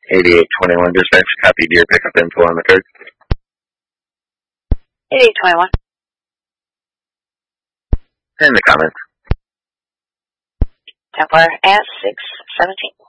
8821 dispatch, copy deer pickup info on the card. 8821. And the comments. Templar at 617.